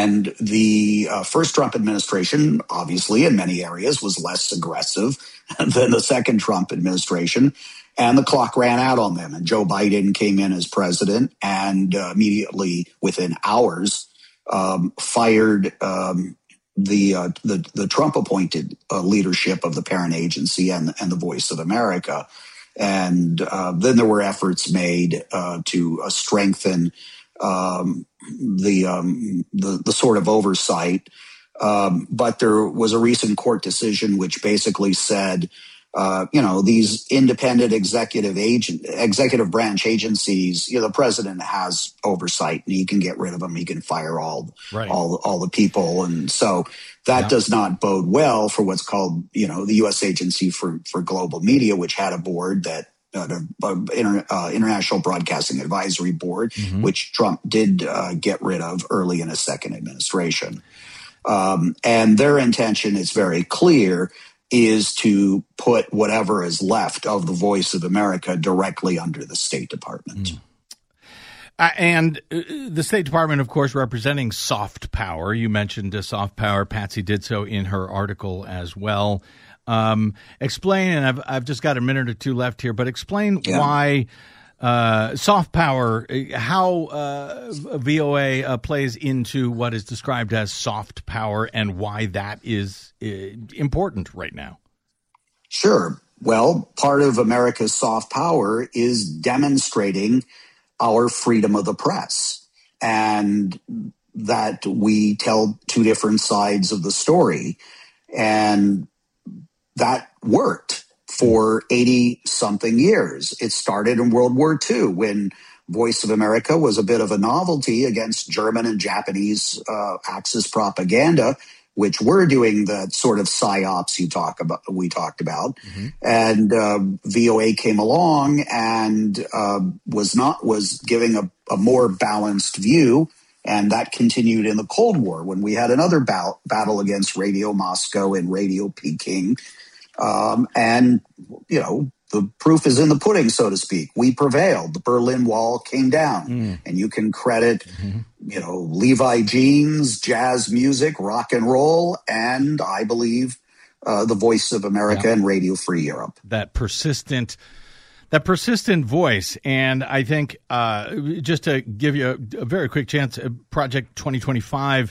And the first Trump administration, obviously, in many areas, was less aggressive than the second Trump administration. And the clock ran out on them. And Joe Biden came in as president and immediately, within hours, fired the Trump-appointed leadership of the parent agency and the Voice of America. And then there were efforts made to strengthen the sort of oversight. But there was a recent court decision which basically said, these independent executive branch agencies, the president has oversight and he can get rid of them. He can fire all the people. And so that does not bode well for what's called, the U.S. Agency for Global Media, which had a board that International Broadcasting Advisory Board, which Trump did get rid of early in his second administration. And their intention is very clear, is to put whatever is left of the Voice of America directly under the State Department. And the State Department, of course, representing soft power. You mentioned soft power. Patsy did so in her article as well. Explain, and I've just got a minute or two left here, but explain why soft power, how VOA plays into what is described as soft power and why that is important right now. Sure. Well, part of America's soft power is demonstrating our freedom of the press and that we tell two different sides of the story. And that worked for 80-something years. It started in World War II when Voice of America was a bit of a novelty against German and Japanese Axis propaganda, which were doing the sort of psyops we talked about. And VOA came along and was giving a more balanced view. And that continued in the Cold War when we had another battle against Radio Moscow and Radio Peking. And, the proof is in the pudding, so to speak. We prevailed. The Berlin Wall came down. And you can credit, Levi Jeans, jazz music, rock and roll, and I believe the Voice of America and Radio Free Europe. That persistent voice. And I think just to give you a very quick chance, Project 2025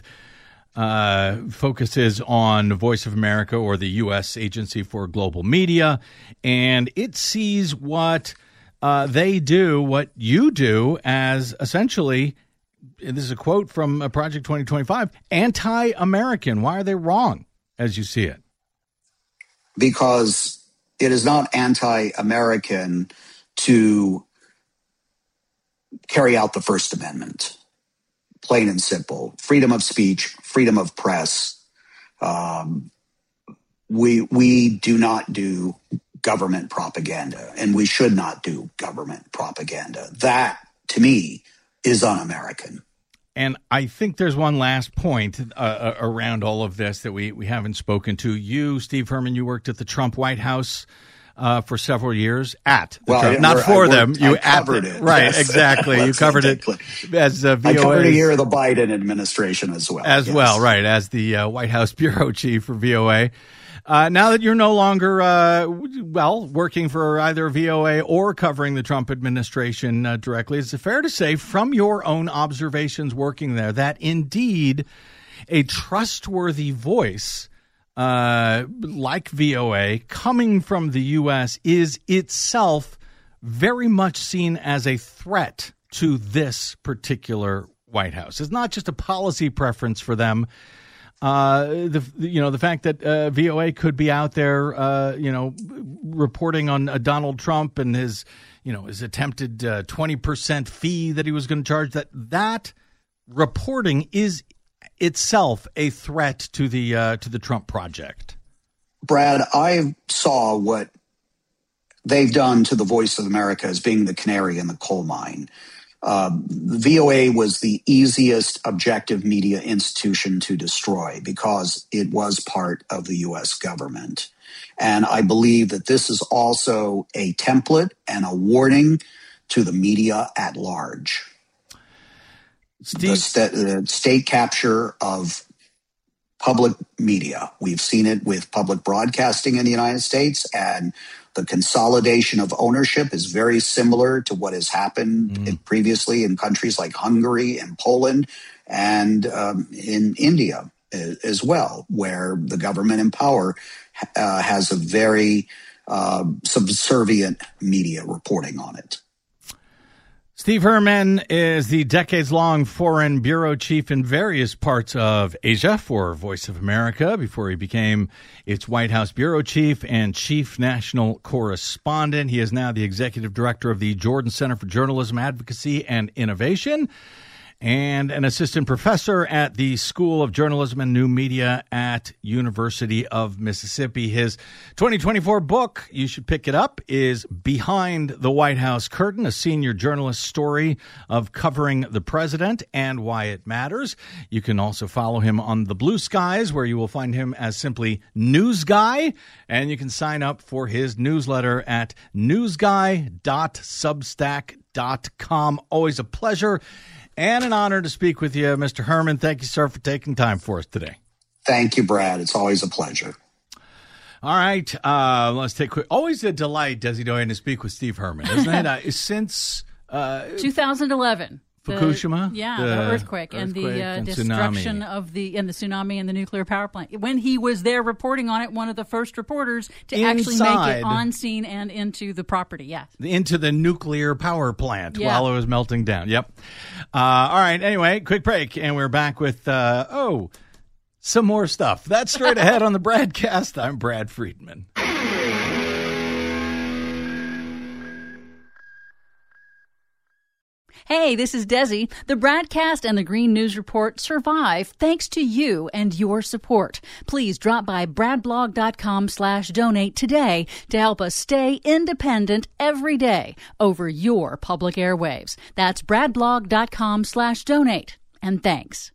focuses on Voice of America, or the U.S. Agency for Global Media, and it sees what they do, what you do, as essentially, this is a quote from Project 2025, anti-American. Why are they wrong, as you see it? Because it is not anti-American to carry out the First Amendment. Plain and simple. Freedom of speech, freedom of press. We do not do government propaganda, and we should not do government propaganda. That, to me, is un-American. And I think there's one last point around all of this that we haven't spoken to. You, Steve Herman, you worked at the Trump White House for several years at the Trump, not for them. You covered it. Right, yes. Exactly. You covered it as VOA. I covered a year of the Biden administration as well. Well, right, as the White House bureau chief for VOA. Now that you're no longer, working for either VOA or covering the Trump administration directly, is it fair to say, from your own observations working there, that indeed a trustworthy voice like VOA coming from the U.S. is itself very much seen as a threat to this particular White House? It's not just a policy preference for them. The fact that VOA could be out there, reporting on Donald Trump and his attempted 20% fee that he was going to charge, that reporting is itself a threat to the Trump project. Brad, I saw what they've done to the Voice of America as being the canary in the coal mine. VOA was the easiest objective media institution to destroy because it was part of the U.S. government. And I believe that this is also a template and a warning to the media at large. the state capture of public media. We've seen it with public broadcasting in the United States, and the consolidation of ownership is very similar to what has happened previously in countries like Hungary and Poland and in India as well, where the government in power has a very subservient media reporting on it. Steve Herman is the decades-long foreign bureau chief in various parts of Asia for Voice of America before he became its White House bureau chief and chief national correspondent. He is now the executive director of the Jordan Center for Journalism Advocacy and Innovation and an assistant professor at the School of Journalism and New Media at University of Mississippi. His 2024 book, you should pick it up, is Behind the White House Curtain, a senior journalist story of covering the president and why it matters. You can also follow him on the Blue Skies, where you will find him as simply News Guy, and you can sign up for his newsletter at newsguy.substack.com. Always a pleasure and an honor to speak with you, Mr. Herman. Thank you, sir, for taking time for us today. Thank you, Brad. It's always a pleasure. All right. Let's take quick. Always a delight, Desi Doyen, to speak with Steve Herman, isn't it? Since 2011. Fukushima? The earthquake and the destruction tsunami. of the tsunami and the nuclear power plant. When he was there reporting on it, one of the first reporters to actually make it on scene and into the property, yes. Into the nuclear power plant while it was melting down. Yep. All right. Anyway, quick break, and we're back with, some more stuff. That's straight ahead on the BradCast. I'm Brad Friedman. Hey, this is Desi. The BradCast and the Green News Report survive thanks to you and your support. Please drop by bradblog.com/donate today to help us stay independent every day over your public airwaves. That's bradblog.com/donate. And thanks.